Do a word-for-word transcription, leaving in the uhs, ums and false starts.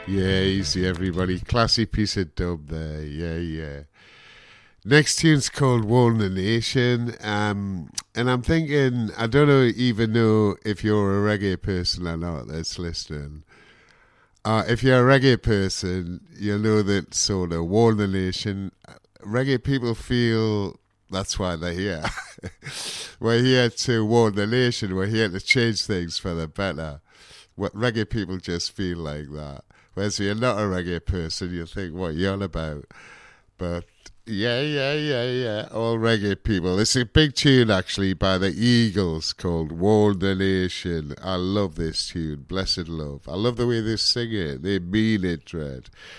Yeah, easy everybody. Classy piece of dub there. Yeah, yeah. Next tune's called Warn the Nation. Um, and I'm thinking, I don't know, even know if you're a reggae person or not that's listening. Uh, if you're a reggae person, you'll know that sort of Warn the Nation, reggae people feel that's why they're here. We're here to warn the nation. We're here to change things for the better. What reggae people just feel like that. Whereas if you're not a reggae person, you think, what are you on about? But yeah, yeah, yeah, yeah. All reggae people. It's a big tune, actually, by the Eagles called Warn the Nation. I love this tune. Blessed Love. I love the way they sing it. They mean it, Dread.